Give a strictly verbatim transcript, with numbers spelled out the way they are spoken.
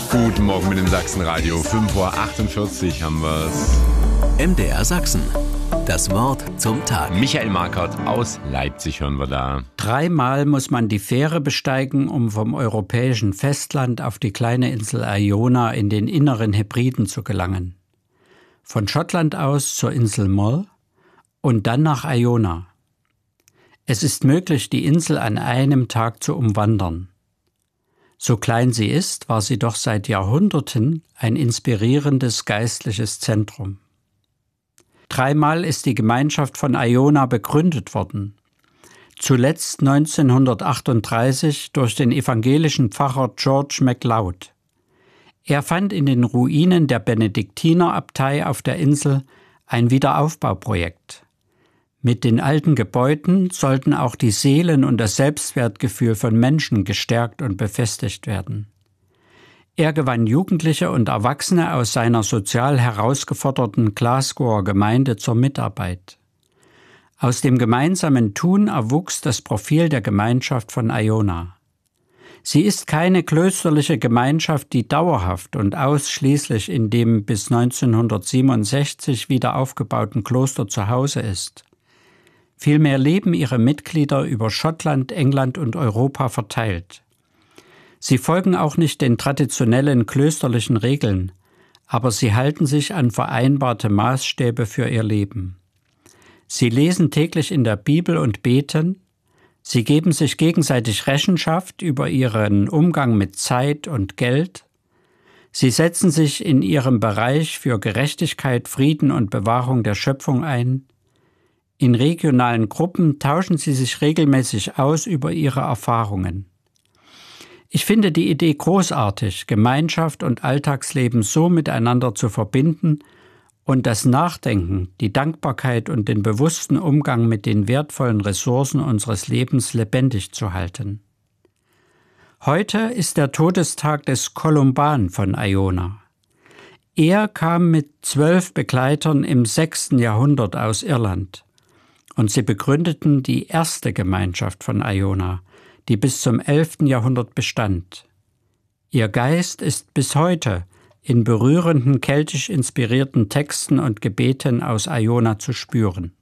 Guten Morgen mit dem Sachsenradio. fünf Uhr achtundvierzig haben wir's. M D R Sachsen. Das Wort zum Tag. Michael Markert aus Leipzig hören wir da. Dreimal muss man die Fähre besteigen, um vom europäischen Festland auf die kleine Insel Iona in den inneren Hebriden zu gelangen. Von Schottland aus zur Insel Mull und dann nach Iona. Es ist möglich, die Insel an einem Tag zu umwandern. So klein sie ist, war sie doch seit Jahrhunderten ein inspirierendes geistliches Zentrum. Dreimal ist die Gemeinschaft von Iona begründet worden. Zuletzt neunzehnhundertachtunddreißig durch den evangelischen Pfarrer George MacLeod. Er fand in den Ruinen der Benediktinerabtei auf der Insel ein Wiederaufbauprojekt. Mit den alten Gebäuden sollten auch die Seelen und das Selbstwertgefühl von Menschen gestärkt und befestigt werden. Er gewann Jugendliche und Erwachsene aus seiner sozial herausgeforderten Glasgower Gemeinde zur Mitarbeit. Aus dem gemeinsamen Tun erwuchs das Profil der Gemeinschaft von Iona. Sie ist keine klösterliche Gemeinschaft, die dauerhaft und ausschließlich in dem bis neunzehnhundertsiebenundsechzig wieder aufgebauten Kloster zu Hause ist. Vielmehr leben ihre Mitglieder über Schottland, England und Europa verteilt. Sie folgen auch nicht den traditionellen klösterlichen Regeln, aber sie halten sich an vereinbarte Maßstäbe für ihr Leben. Sie lesen täglich in der Bibel und beten, sie geben sich gegenseitig Rechenschaft über ihren Umgang mit Zeit und Geld, sie setzen sich in ihrem Bereich für Gerechtigkeit, Frieden und Bewahrung der Schöpfung ein. In regionalen Gruppen tauschen sie sich regelmäßig aus über ihre Erfahrungen. Ich finde die Idee großartig, Gemeinschaft und Alltagsleben so miteinander zu verbinden und das Nachdenken, die Dankbarkeit und den bewussten Umgang mit den wertvollen Ressourcen unseres Lebens lebendig zu halten. Heute ist der Todestag des Columban von Iona. Er kam mit zwölf Begleitern im sechsten Jahrhundert aus Irland und sie begründeten die erste Gemeinschaft von Iona, die bis zum elften Jahrhundert bestand. Ihr Geist ist bis heute in berührenden keltisch inspirierten Texten und Gebeten aus Iona zu spüren.